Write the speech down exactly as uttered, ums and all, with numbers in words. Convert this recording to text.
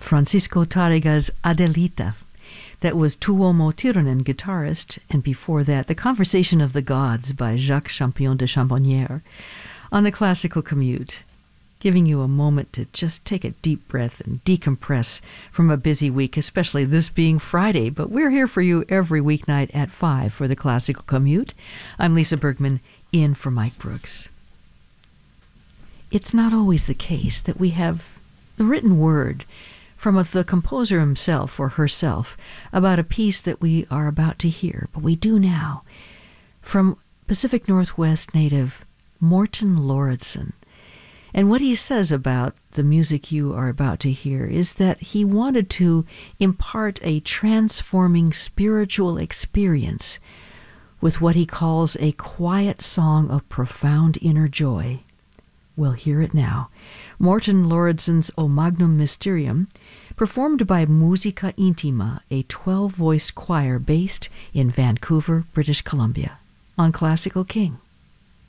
Francisco Tárrega's Adelita. That was Tuomo Tyrönen, guitarist, and before that, The Conversation of the Gods by Jacques Champion de Champonière on the Classical Commute, giving you a moment to just take a deep breath and decompress from a busy week, especially this being Friday. But we're here for you every weeknight at five for the Classical Commute. I'm Lisa Bergman, in for Mike Brooks. It's not always the case that we have the written word from the composer himself or herself about a piece that we are about to hear, but we do now. From Pacific Northwest native Morten Lauridsen. And what he says about the music you are about to hear is that he wanted to impart a transforming spiritual experience with what he calls a quiet song of profound inner joy. We'll hear it now. Morten Lauridsen's O Magnum Mysterium, performed by Musica Intima, a twelve-voiced choir based in Vancouver, British Columbia, on Classical King.